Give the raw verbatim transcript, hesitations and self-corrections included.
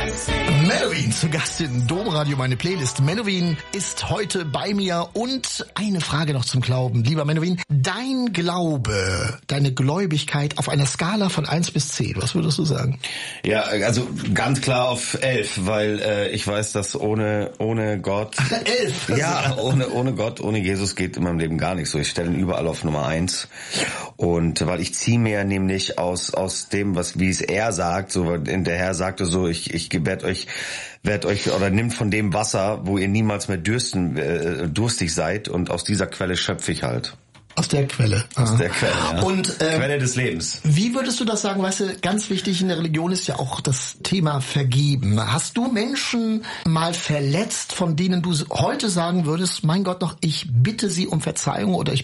Menowin zu Gast in Domradio, meine Playlist. Menowin ist heute bei mir und eine Frage noch zum Glauben. Lieber Menowin, dein Glaube, deine Gläubigkeit auf einer Skala von eins bis zehn, was würdest du sagen? Ja, also ganz klar auf elf, weil äh, ich weiß, dass ohne ohne Gott... elf? Ja, ohne ohne Gott, ohne Jesus geht in meinem Leben gar nichts so. Ich stelle ihn überall auf Nummer eins. Und weil ich ziehe mir nämlich aus aus dem, was wie es er sagt, so in der Herr sagte so, ich ich werde euch werd euch oder nimmt von dem Wasser, wo ihr niemals mehr dürsten, äh, durstig seid, und aus dieser Quelle schöpfe ich halt. Aus der Quelle. Aus der Quelle, ja. Und, ähm, Quelle des Lebens. Wie würdest du das sagen? Weißt du, ganz wichtig in der Religion ist ja auch das Thema Vergeben. Hast du Menschen mal verletzt, von denen du heute sagen würdest, mein Gott noch, ich bitte sie um Verzeihung oder ich